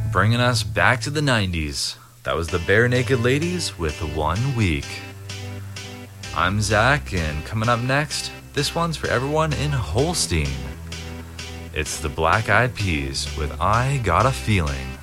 bringing us back to the 90s. That was the Bare Naked Ladies with 1 Week. I'm Zach, and coming up next, this one's for everyone in Holstein. It's the Black Eyed Peas with I Got a Feeling.